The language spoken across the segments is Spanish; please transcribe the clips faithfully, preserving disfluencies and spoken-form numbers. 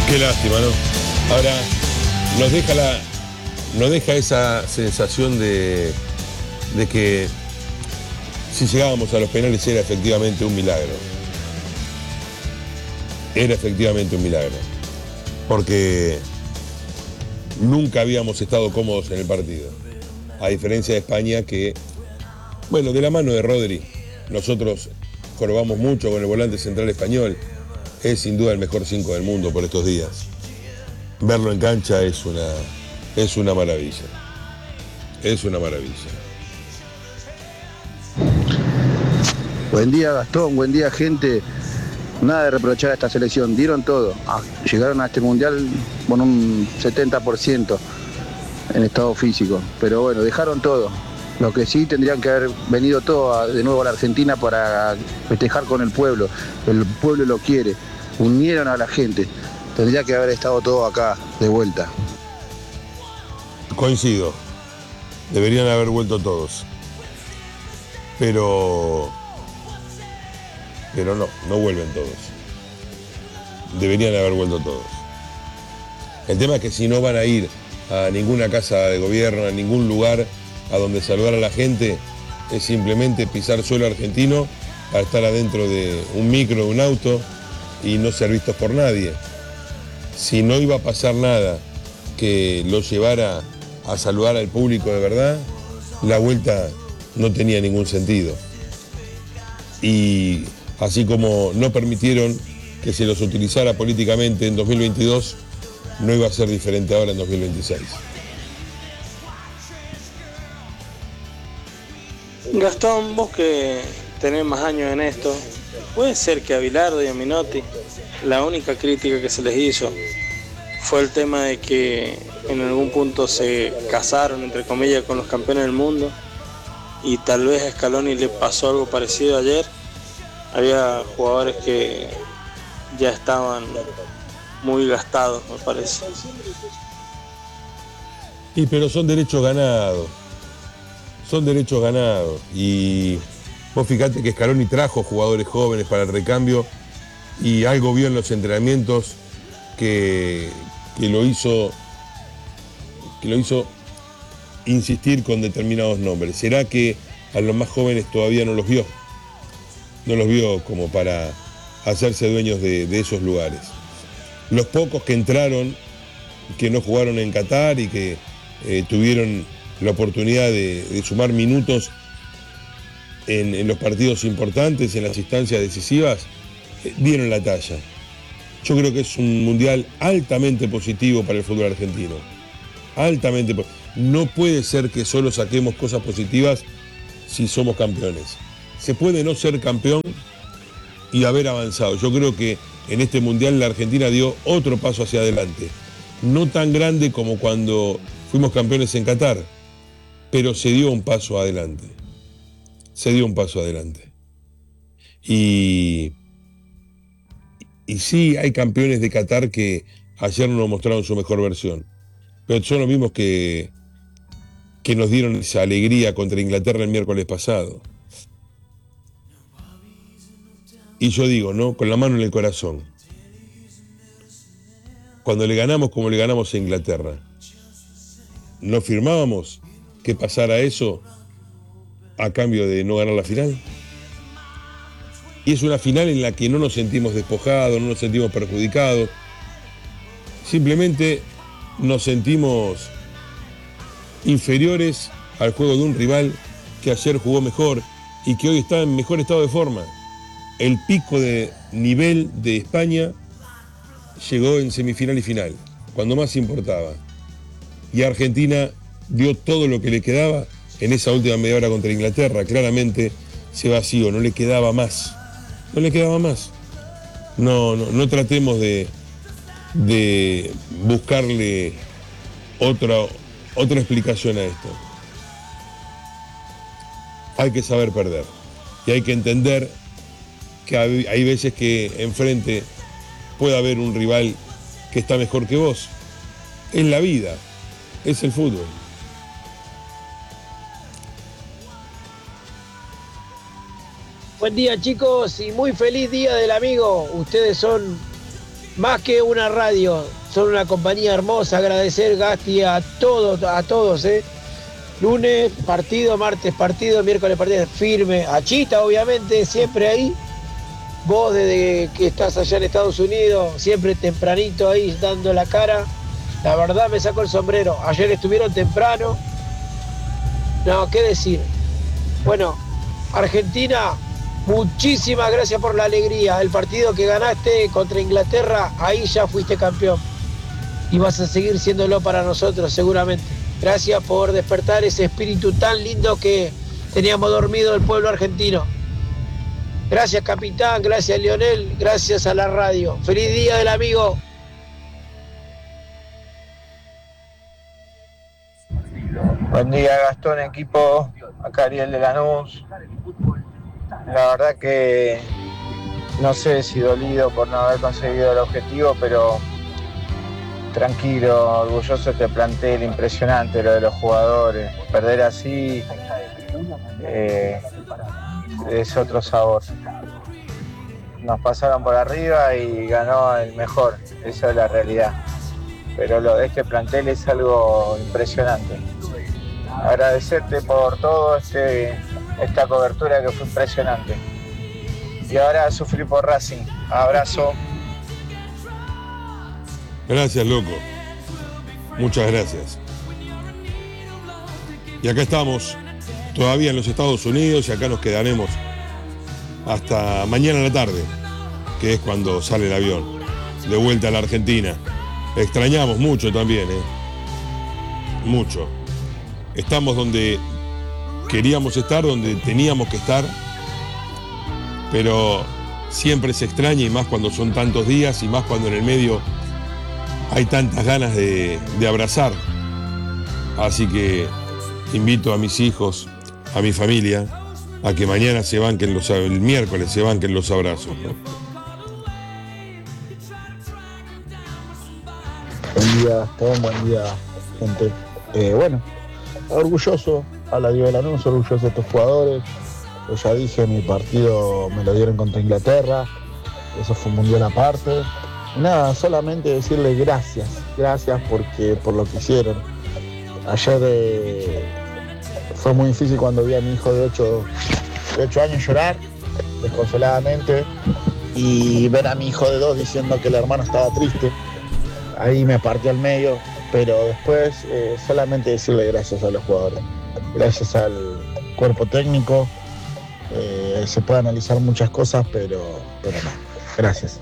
Qué lástima, ¿no? Ahora, nos deja la. Nos deja esa sensación de. de que si llegábamos a los penales era efectivamente un milagro. Era efectivamente un milagro. Porque nunca habíamos estado cómodos en el partido. A diferencia de España que, bueno, de la mano de Rodri, nosotros jorobamos mucho con el volante central español. Es sin duda el mejor cinco del mundo por estos días. Verlo en cancha es una, es una maravilla. Es una maravilla. Buen día, Gastón, buen día, gente. Nada de reprochar a esta selección, dieron todo. Ah, llegaron a este mundial con un setenta por ciento en estado físico, pero bueno, dejaron todo. Lo que sí tendrían que haber venido todos a, de nuevo a la Argentina para festejar con el pueblo. El pueblo lo quiere. Unieron a la gente. Tendría que haber estado todo acá de vuelta. Coincido. Deberían haber vuelto todos. Pero... Pero no, no vuelven todos. Deberían haber vuelto todos. El tema es que si no van a ir a ninguna casa de gobierno, a ningún lugar a donde saludar a la gente, es simplemente pisar suelo argentino para estar adentro de un micro, de un auto y no ser vistos por nadie. Si no iba a pasar nada que los llevara a saludar al público de verdad, la vuelta no tenía ningún sentido. Y así como no permitieron que se los utilizara políticamente en dos mil veintidós, no iba a ser diferente ahora en dos mil veintiséis. Gastón, vos que tenés más años en esto, ¿puede ser que a Bilardo y a Menotti la única crítica que se les hizo fue el tema de que en algún punto se casaron, entre comillas, con los campeones del mundo, y tal vez a Scaloni le pasó algo parecido ayer? Había jugadores que ya estaban muy gastados, me parece. Y pero son derechos ganados. Son derechos ganados. Y vos fijate que Scaloni trajo jugadores jóvenes para el recambio y algo vio en los entrenamientos que, que lo hizo que lo hizo insistir con determinados nombres. ¿Será que a los más jóvenes todavía no los vio? No los vio como para hacerse dueños de, de esos lugares. Los pocos que entraron, que no jugaron en Qatar y que eh, tuvieron la oportunidad de, de sumar minutos en, en los partidos importantes, en las instancias decisivas, eh, dieron la talla. Yo creo que es un mundial altamente positivo para el fútbol argentino. Altamente positivo. No puede ser que solo saquemos cosas positivas si somos campeones. Se puede no ser campeón y haber avanzado. Yo creo que en este mundial la Argentina dio otro paso hacia adelante. No tan grande como cuando fuimos campeones en Qatar, pero se dio un paso adelante. Se dio un paso adelante. Y, y sí, hay campeones de Qatar que ayer no nos mostraron su mejor versión. Pero son los mismos que, que nos dieron esa alegría contra Inglaterra el miércoles pasado. Y yo digo, ¿no? Con la mano en el corazón. Cuando le ganamos como le ganamos a Inglaterra, ¿no firmábamos que pasara eso a cambio de no ganar la final? Y es una final en la que no nos sentimos despojados, no nos sentimos perjudicados. Simplemente nos sentimos inferiores al juego de un rival que ayer jugó mejor y que hoy está en mejor estado de forma. El pico de nivel de España llegó en semifinal y final, cuando más importaba. Y Argentina dio todo lo que le quedaba en esa última media hora contra Inglaterra. Claramente se vació, no le quedaba más. No le quedaba más. No, no, no tratemos de, de buscarle otra, otra explicación a esto. Hay que saber perder. Y hay que entender que hay, hay veces que enfrente puede haber un rival que está mejor que vos. Es la vida, es el fútbol. Buen día, chicos, y muy feliz día del amigo. Ustedes son más que una radio, son una compañía hermosa. Agradecer, Gasti, a todos, a todos, ¿eh? Lunes partido, martes partido, miércoles partido, firme. A Chita, obviamente, siempre ahí. Vos desde que estás allá en Estados Unidos, siempre tempranito ahí dando la cara. La verdad me sacó el sombrero. Ayer estuvieron temprano. No, qué decir. Bueno, Argentina, muchísimas gracias por la alegría. El partido que ganaste contra Inglaterra, ahí ya fuiste campeón. Y vas a seguir siéndolo para nosotros, seguramente. Gracias por despertar ese espíritu tan lindo que teníamos dormido el pueblo argentino. Gracias, capitán, gracias, Lionel, gracias a la radio. Feliz día del amigo. Buen día, Gastón, equipo. Acá Ariel de Lanús. La verdad que no sé si dolido por no haber conseguido el objetivo, pero tranquilo, orgulloso de este plantel, impresionante lo de los jugadores. Perder así eh, es otro sabor. Nos pasaron por arriba y ganó el mejor, esa es la realidad. Pero lo de este plantel es algo impresionante. Agradecerte por todo este, esta cobertura que fue impresionante. Y ahora sufrir por Racing. Abrazo. Gracias, loco. Muchas gracias. Y acá estamos, todavía en los Estados Unidos, y acá nos quedaremos hasta mañana a la tarde, que es cuando sale el avión, de vuelta a la Argentina. Extrañamos mucho también, ¿eh? Mucho. Estamos donde queríamos estar, donde teníamos que estar, pero siempre se extraña, y más cuando son tantos días, y más cuando en el medio hay tantas ganas de, de abrazar. Así que invito a mis hijos, a mi familia, a que mañana se banquen los, el miércoles se banquen los abrazos, ¿no? Buen día, Gastón, buen día, gente. Eh, bueno, orgulloso a la Diego de Lanús, orgulloso de estos jugadores. Yo ya dije, mi partido me lo dieron contra Inglaterra, eso fue un mundial aparte. Nada, solamente decirle gracias, gracias porque por lo que hicieron. Ayer eh, fue muy difícil cuando vi a mi hijo de ocho años llorar, desconsoladamente, y ver a mi hijo de dos diciendo que el hermano estaba triste. Ahí me partió al medio, pero después eh, solamente decirle gracias a los jugadores, gracias al cuerpo técnico. Eh, se puede analizar muchas cosas, pero, pero no, gracias.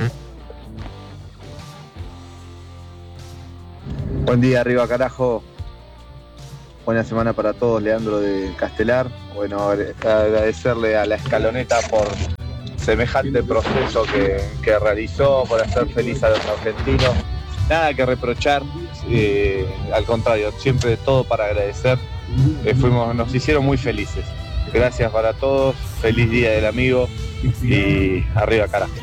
Buen día, arriba carajo. Buena semana para todos, Leandro de Castelar. Bueno, agradecerle a la escaloneta por semejante proceso que, que realizó, por hacer feliz a los argentinos. Nada que reprochar, eh, al contrario, siempre todo para agradecer. Eh, fuimos, nos hicieron muy felices. Gracias para todos, feliz día del amigo y arriba carajo.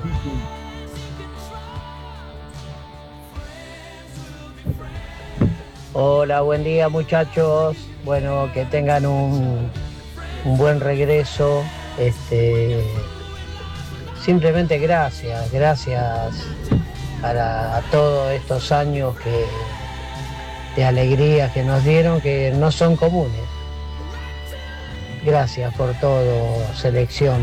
Hola, buen día muchachos. Bueno, que tengan un, un buen regreso. Este, simplemente gracias, gracias a, la, a todos estos años que, de alegría que nos dieron, que no son comunes. Gracias por todo, selección.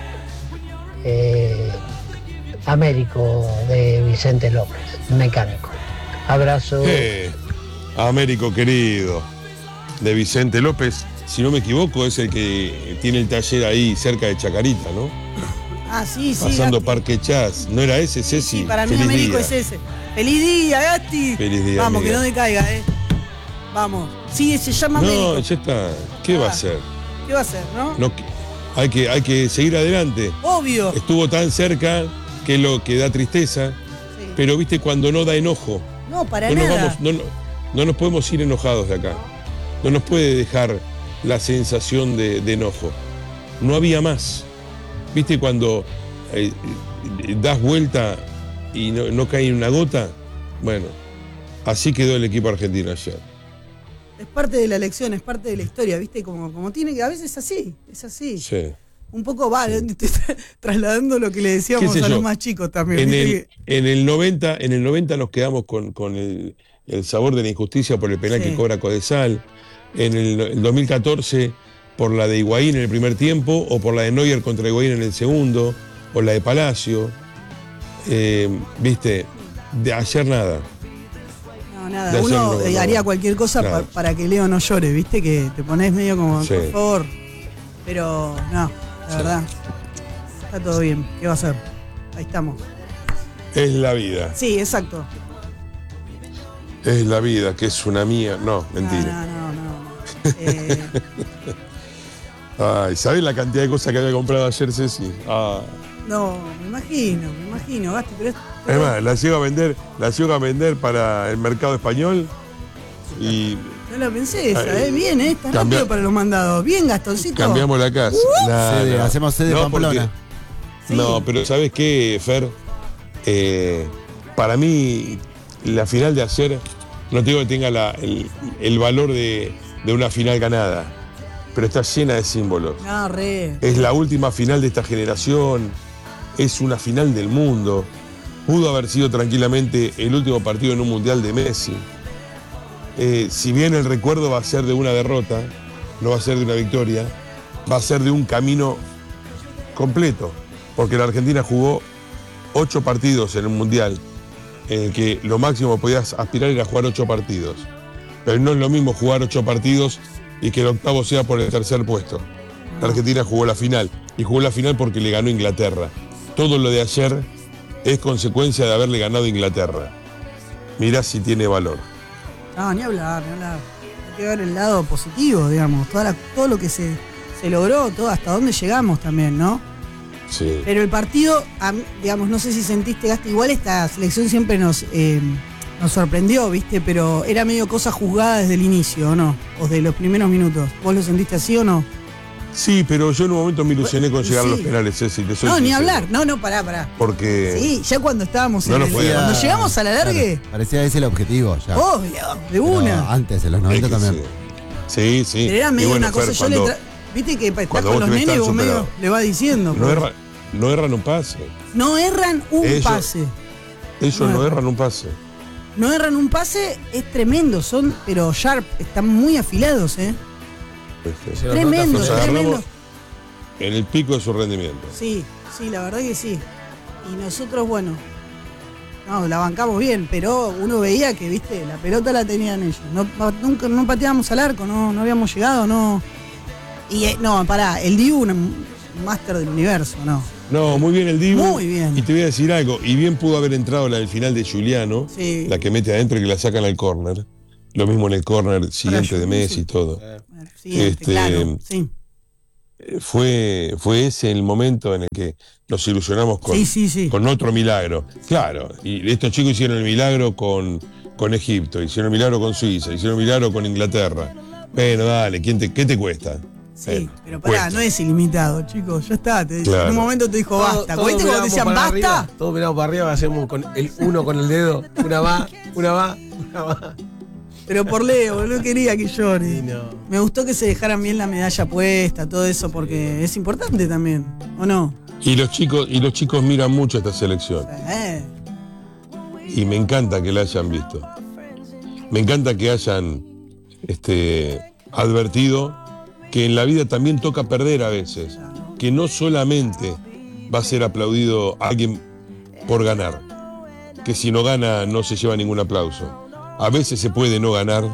Eh, Américo de Vicente López, mecánico. Abrazo. Eh. Américo querido, de Vicente López, si no me equivoco, es el que tiene el taller ahí cerca de Chacarita, ¿no? Ah, sí, sí. Pasando Gasti. Parque Chas. ¿No era ese, Ceci? Sí, para mí Feliz Américo día. es ese. ¡Feliz día, Gasti! Feliz día, Vamos, amiga. que no decaiga, ¿eh? Vamos. Sí, se llama No, Américo. ya está. ¿Qué Ah. va a hacer? ¿Qué va a hacer, no? No, hay, que, hay que seguir adelante. Obvio. Estuvo tan cerca que es lo que da tristeza, Sí. pero viste cuando no da enojo. No, para No nos, nada. vamos, no, no- no nos podemos ir enojados de acá. No nos puede dejar la sensación de, de enojo. No había más. ¿Viste cuando eh, eh, das vuelta y no, no cae una gota? Bueno, así quedó el equipo argentino ayer. Es parte de la elección, es parte de la historia, ¿viste? Como, como tiene que, a veces es así, es así. Sí. un poco vale, estoy tra- trasladando lo que le decíamos ¿Qué sé a los yo? más chicos también. En ¿viste? el, en el noventa, en el noventa nos quedamos con, con el, el sabor de la injusticia por el penal Sí. que cobra Codesal. En el, el dos mil catorce por la de Higuaín en el primer tiempo, o por la de Neuer contra Higuaín en el segundo, o la de Palacio. Eh, Viste, de ayer nada. No, nada, de uno hacer, no, eh, no. haría cualquier cosa pa- Nada. para que Leo no llore, ¿viste? Que te pones medio como, Sí. por favor. Pero no, la Sí. verdad, está todo bien. ¿Qué va a hacer? Ahí estamos. Es la vida, Sí, exacto. es la vida, que es una mía. No, mentira. No, no, no, no. no. Eh, Ay, ¿sabés la cantidad de cosas que había comprado ayer, Ceci? Ah. no, me imagino, me imagino, Gasti, pero es. Es más, la llego a vender, la llego a vender para el mercado español y No la pensé esa, Ay, ¿eh? Bien, ¿eh? Está cambia- rápido para los mandados. Bien, Gastoncito. cambiamos la casa. Nah, Sede, no. hacemos sede No, Pamplona. porque- Sí. No, pero ¿sabes qué, Fer? Eh, para mí, la final de ayer, no te digo que tenga la- el, el valor de, de una final ganada, pero está llena de símbolos. No, re. Es la última final de esta generación, es una final del mundo. Pudo haber sido tranquilamente el último partido en un mundial de Messi. Eh, si bien el recuerdo va a ser de una derrota, no va a ser de una victoria, va a ser de un camino completo, porque la Argentina jugó ocho partidos en un mundial, en el que lo máximo podías aspirar era jugar ocho partidos. Pero no es lo mismo jugar ocho partidos y que el octavo sea por el tercer puesto. La Argentina jugó la final, y jugó la final porque le ganó Inglaterra. Todo lo de ayer es consecuencia de haberle ganado a Inglaterra. Mirá si tiene valor. No, ni hablar, ni hablar. Hay que ver el lado positivo, digamos. Toda la- todo lo que se, se logró, todo hasta dónde llegamos también, ¿no? Sí. Pero el partido, a mí, digamos, no sé si sentiste, Gasti, igual esta selección siempre nos, eh, nos sorprendió, ¿viste? Pero era medio cosa juzgada desde el inicio, ¿o no? O de los primeros minutos. ¿Vos lo sentiste así o no? Sí, pero yo en un momento me ilusioné con llegar a los Sí. penales, Ceci, te soy No, ni sincero. hablar. No, no, pará, pará. Porque Sí, ya cuando estábamos No en nos el, podíamos- cuando llegamos a la largue, Claro, parecía ese el objetivo ya. obvio, de Pero una. antes, en los es noventa que también. sí, sí, sí. Pero era Y medio bueno, una cosa, Fer, yo le cuando tra- Viste que está cuando con vos los tenés nenes y tan vos medio superado. le vas diciendo. no, pues. erra- no erran un pase. No erran un Ellos- pase. Ellos No no, erran. erran un pase. No erran un pase, es tremendo, son, pero sharp, están muy afilados, ¿eh? ¿viste? Se nos Tremendo, Nos nota tremendo. agarramos en el pico de su rendimiento. Sí, sí, la verdad que sí. Y nosotros, bueno, no, la bancamos bien, pero uno veía que, viste, la pelota la tenían ellos. No, pa- nunca, no pateábamos al arco, no, no habíamos llegado, no. Y eh, no, pará, el Dibu, un, un máster del universo, no. No, muy bien el Dibu. Muy bien. Y te voy a decir algo, y bien pudo haber entrado la del final de Juliano, Sí. la que mete adentro y que la sacan al córner. Lo mismo en el córner siguiente de Julián, Messi y todo. Sí, Este, claro, sí. Eh, Fue, fue ese el momento en el que nos ilusionamos con, Sí, sí, sí. con otro milagro. Claro, y estos chicos hicieron el milagro con, con Egipto, hicieron el milagro con Suiza, hicieron el milagro con Inglaterra. Bueno, dale, ¿quién te, ¿qué te cuesta? Sí, Bueno, pero pará, cuesta. no es ilimitado, chicos, ya está. Te, Claro. En un momento te dijo Todo- basta. todos ¿Viste cuando te miramos decían para basta? arriba, todos miramos para arriba, hacemos con el uno con el dedo, una va, una va, una va. Pero por Leo, no quería que llore. Y no. Me gustó que se dejaran bien la medalla puesta, todo eso, porque es importante también, ¿o no? Y los chicos, y los chicos miran mucho esta selección. Eh, Y me encanta que la hayan visto. Me encanta que hayan este, advertido que en la vida también toca perder a veces. Que no solamente va a ser aplaudido alguien por ganar. Que si no gana no se lleva ningún aplauso. A veces se puede no ganar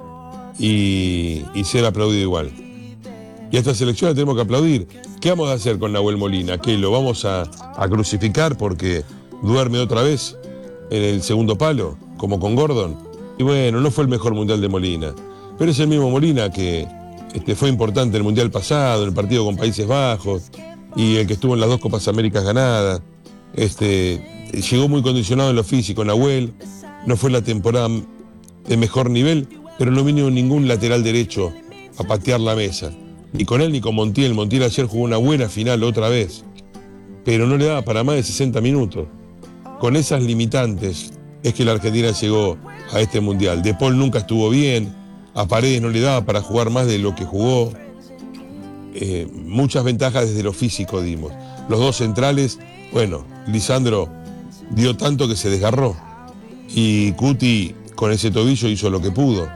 y, y ser aplaudido igual. Y a esta selección la tenemos que aplaudir. ¿Qué vamos a hacer con Nahuel Molina? ¿Qué lo vamos a, a crucificar porque duerme otra vez en el segundo palo, como con Gordon? Y bueno, no fue el mejor mundial de Molina, pero es el mismo Molina que este, fue importante en el mundial pasado, en el partido con Países Bajos, y el que estuvo en las dos Copas Américas ganadas. Este, llegó muy condicionado en lo físico, Nahuel. No fue la temporada de mejor nivel, pero no vino ningún lateral derecho a patear la mesa. Ni con él ni con Montiel. Montiel ayer jugó una buena final otra vez, pero no le daba para más de sesenta minutos. Con esas limitantes es que la Argentina llegó a este mundial. De Paul nunca estuvo bien, a Paredes no le daba para jugar más de lo que jugó. eh, muchas ventajas desde lo físico dimos. Los dos centrales, bueno, Lisandro dio tanto que se desgarró. Y Cuti con ese tobillo hizo lo que pudo.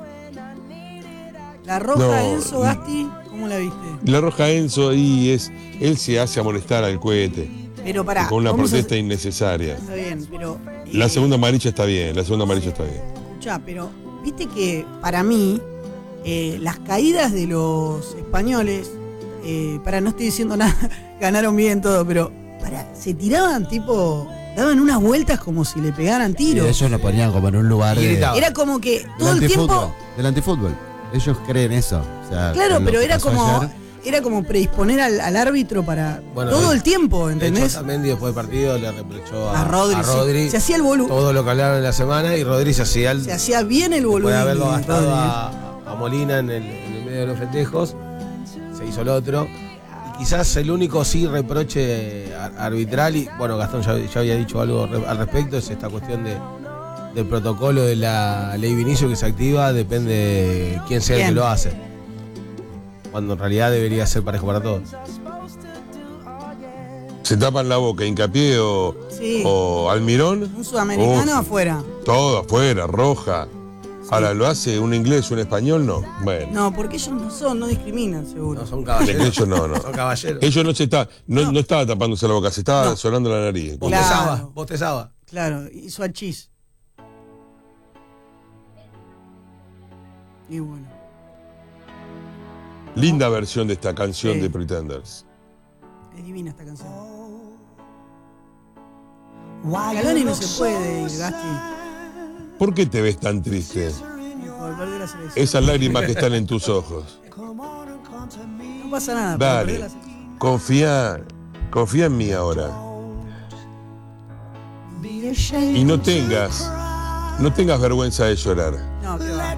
La roja No, de Enzo Gasti, ¿cómo la viste? La roja Enzo ahí es, él se hace amonestar al cohete. Pero pará. Con una vamos a- protesta innecesaria. Está bien, pero. La eh, segunda amarilla está bien, la segunda amarilla está bien. Escuchá, pero viste que para mí, eh, las caídas de los españoles, eh, para no estoy diciendo nada, ganaron bien todo, pero para, se tiraban tipo. Daban unas vueltas como si le pegaran Y tiros. ellos lo ponían como en un lugar Y de, gritaban. Era como que del todo el antifútbol. tiempo. Del antifútbol. Ellos creen eso. O sea, Claro, con lo pero que era pasó como. ayer. Era como predisponer al, al árbitro para Bueno, todo de- el tiempo, De hecho, ¿entendés? Otamendi después del partido le reprochó a, A Rodri, a sí. Rodri Se hacía el boludo. todo lo que hablaron en la semana y Rodri se hacía el, Se hacía bien el boludo. después de haberlo gastado a, a Molina en el, en el medio de los festejos, se hizo el otro. Y quizás el único sí reproche ar- arbitral, y bueno, Gastón ya, ya había dicho algo re- al respecto, es esta cuestión de, del protocolo de la ley Vinicio que se activa, depende de quién sea el Bien. que lo hace. Cuando en realidad debería ser parejo para todos. Se tapan la boca, Hincapié o, Sí. o Almirón. Un sudamericano Uf, afuera. Todo afuera, roja. Ahora, ¿lo hace un inglés, un español? No. Bueno. No, porque ellos no son, no discriminan, seguro. No son De caballeros. ellos no, no. Son caballeros. Ellos no se está, no, No. no estaba tapándose la boca, se estaba No. sonando la nariz. Claro. Bostezaba, bostezaba. Claro, hizo al chis. Y bueno. Linda versión de esta canción Sí. de Pretenders. Es divina esta canción. Scaloni no se puede ir, Gasti. ¿Por qué te ves tan triste? Por perder la selección. Esas lágrimas que están en tus ojos. No pasa nada. por Dale, perder la selección. confía, confía en mí ahora. Y no tengas, no tengas vergüenza de llorar. No, que va.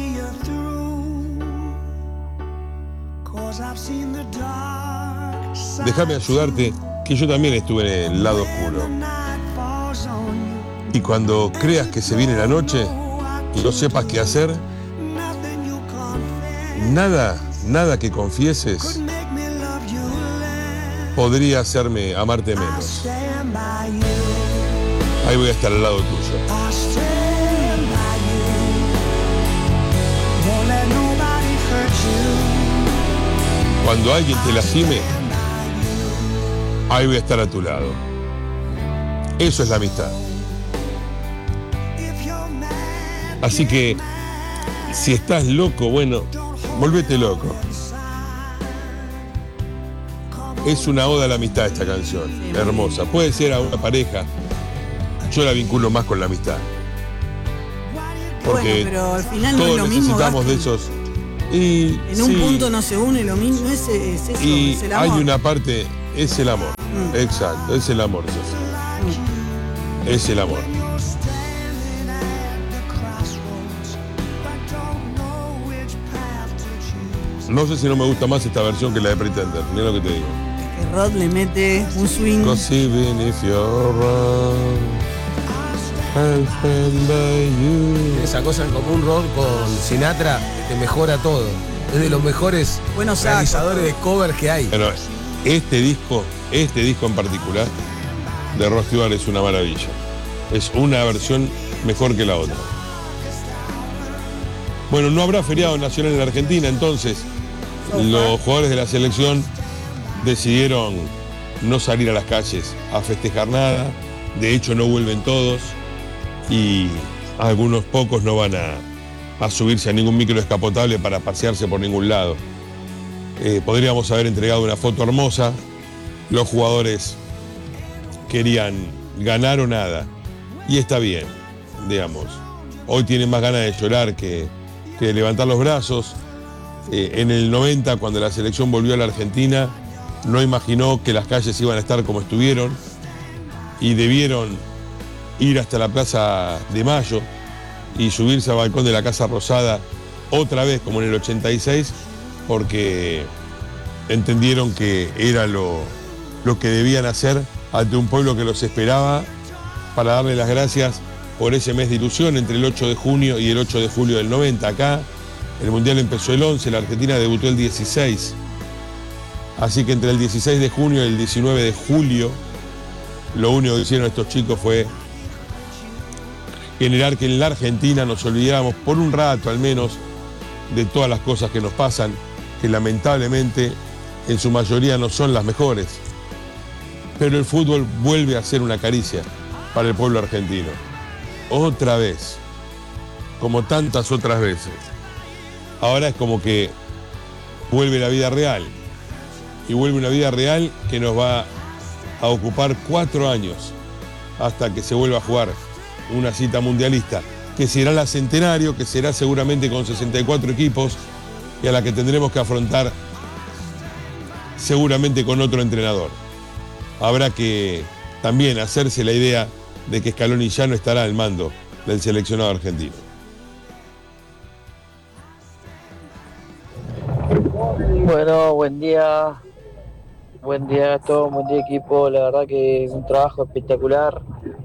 Déjame ayudarte, que yo también estuve en el lado oscuro. Y cuando creas que se viene la noche y no sepas qué hacer, nada, nada que confieses podría hacerme amarte menos. Ahí voy a estar al lado tuyo. Cuando alguien te lastime, ahí voy a estar a tu lado. Eso es la amistad. Así que, si estás loco, bueno, volvete loco. Es una oda a la amistad esta canción, hermosa. Puede ser a una pareja, yo la vinculo más con la amistad. Porque Bueno, pero al final no es todos lo mismo. necesitamos de Gasti. esos. Y, En un sí, punto no se une lo mismo, es, es eso, y es el hay amor. una parte, es el amor. Mm. Exacto, es el amor, Sofi. Es el amor. No sé si no me gusta más esta versión que la de Pretender, mira lo que te digo. Que Rod le mete un swing. Cause even if you're wrong, I'll stand by you. Esa cosa en común, Rod, con Sinatra, que te mejora todo. Es de los mejores Buenos realizadores de sacos. covers que hay. Bueno, este disco, este disco en particular, de Rod Stewart es una maravilla. Es una versión mejor que la otra. Bueno, no habrá feriado nacional en la Argentina, entonces los jugadores de la selección decidieron no salir a las calles a festejar nada. De hecho, no vuelven todos y algunos pocos no van a, a subirse a ningún micro descapotable para pasearse por ningún lado. Eh, podríamos haber entregado una foto hermosa. Los jugadores querían ganar o nada. Y está bien, digamos. Hoy tienen más ganas de llorar que, que de levantar los brazos. Eh, en el noventa, cuando la selección volvió a la Argentina, no imaginó que las calles iban a estar como estuvieron y debieron ir hasta la Plaza de Mayo y subirse al balcón de la Casa Rosada otra vez, como en el ochenta y seis, porque entendieron que era lo, lo que debían hacer ante un pueblo que los esperaba, para darle las gracias por ese mes de ilusión entre el ocho de junio y el ocho de julio del noventa. Acá el Mundial empezó el once, la Argentina debutó el dieciséis Así que entre el dieciséis de junio y el diecinueve de julio, lo único que hicieron estos chicos fue generar que en la Argentina nos olvidáramos por un rato al menos de todas las cosas que nos pasan, que lamentablemente en su mayoría no son las mejores. Pero el fútbol vuelve a ser una caricia para el pueblo argentino. Otra vez, como tantas otras veces. Ahora es como que vuelve la vida real. Y vuelve una vida real que nos va a ocupar cuatro años hasta que se vuelva a jugar una cita mundialista, que será la Centenario, que será seguramente con sesenta y cuatro equipos y a la que tendremos que afrontar seguramente con otro entrenador. Habrá que también hacerse la idea de que Scaloni ya no estará al mando del seleccionado argentino. Bueno, buen día. Buen día a todos, buen día equipo. La verdad que un trabajo espectacular.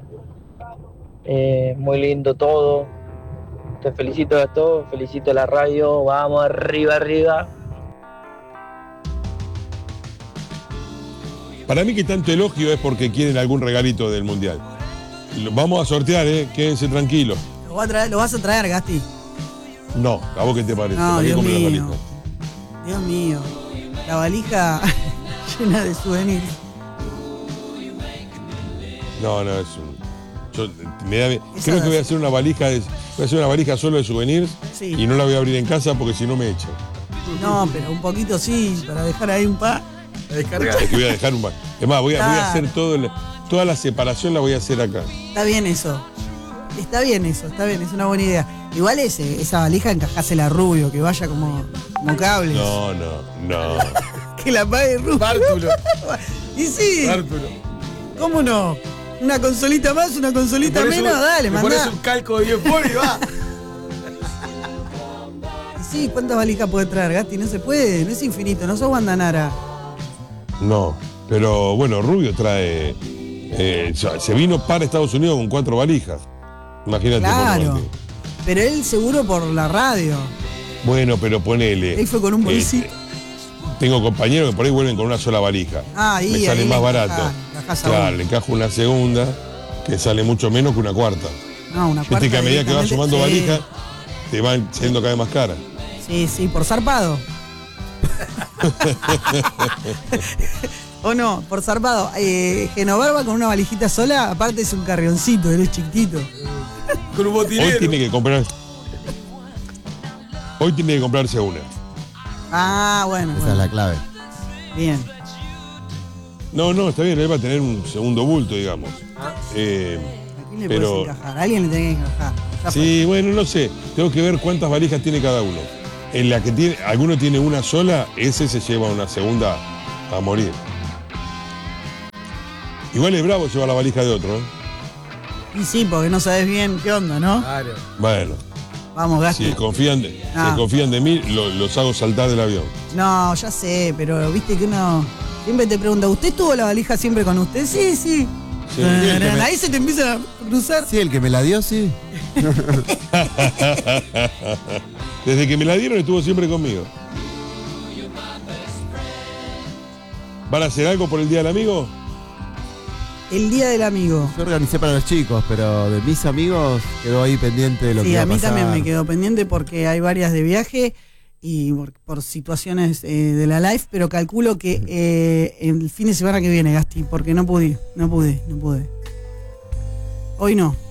Eh, muy lindo todo. Te felicito a todos, felicito a la radio. Vamos arriba, arriba. Para mí que tanto elogio es porque quieren algún regalito del Mundial. Lo vamos a sortear, ¿eh? Quédense tranquilos. Lo, va a traer, lo vas a traer, Gasti. No, ¿a vos qué te parece? No, ¿Para qué Dios compras la mío. valija? Dios mío. La valija llena de souvenirs. No, no, es un... Yo, me da, creo que voy a hacer una valija de, voy a hacer una valija solo de souvenirs Sí. y no la voy a abrir en casa porque si no me echan. No, pero un poquito sí, para dejar ahí un pa. Es que voy a dejar un pa- Es más, voy a, voy a hacer todo el- toda la separación la voy a hacer acá. Está bien eso. Está bien eso, está bien, es una buena idea. Igual ese, esa valija encajásela rubio, que vaya como, como cables. No, no, no. Que la pague rubio. Bártulo. Y sí. Bártulo. ¿Cómo no? Una consolita más, una consolita Le pones menos, un- dale, le mandá. pones un calco de diez por y va. Y sí, ¿cuántas valijas puede traer, Gasti? No se puede, no es infinito, no sos Guandanara. No, pero bueno, Rubio trae... eh, se vino para Estados Unidos con cuatro valijas. Imagínate. Claro. por lo que- Pero él seguro por la radio. Bueno, pero ponele... Él fue con un eh, bolsito. Tengo compañeros que por ahí vuelven con una sola valija. Ah, ahí, Me ahí sale le más encajás, barato. le encajás a Claro, uno. le encajo una segunda que sale mucho menos que una cuarta. No, una Viste cuarta que a medida que vas directamente, sumando sí. valijas, te van siendo cada vez más caras. Sí, sí, por zarpado. ¿O no? Por zarpado. Eh, Genovar va con una valijita sola, aparte es un carrioncito, él es chiquitito. Con un Hoy botinero. tiene que comprar. Hoy tiene que comprarse una. Ah, bueno. Esa bueno. es la clave. Bien. No, no, está bien, él va a tener un segundo bulto, digamos. Eh, ¿A quién le pero puedes encajar? A alguien le tenés que encajar. Ya sí, bueno, no sé. Tengo que ver cuántas valijas tiene cada uno. En la que tiene, alguno tiene una sola, ese se lleva una segunda a morir. Igual es bravo llevar la valija de otro, ¿eh? fue. Y sí, porque no sabes bien qué onda, ¿no? Claro. Bueno, Vamos, Gasti. si desconfían de, si Ah. desconfían de mí, lo- los hago saltar del avión. No, ya sé, pero viste que uno siempre te pregunta, ¿usted tuvo la valija siempre con usted? Sí, sí. Sí, el que me- Ahí se te empiezan a cruzar. Sí, el que me la dio, sí. Desde que me la dieron estuvo siempre conmigo. ¿Van a hacer algo por el Día del Amigo? El día del amigo. Yo organicé para los chicos, pero de mis amigos quedó ahí pendiente de lo que Sí, iba a mí pasar. también me quedó pendiente porque hay varias de viaje y por, por situaciones eh, de la live, pero calculo que eh, el fin de semana que viene, Gasti, porque no pude, no pude, no pude. Hoy no.